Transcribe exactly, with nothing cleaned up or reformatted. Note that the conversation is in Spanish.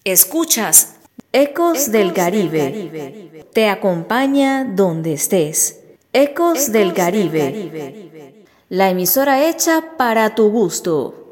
Escuchas Ecos del Caribe. Te acompaña donde estés. Ecos del Caribe. La emisora hecha para tu gusto.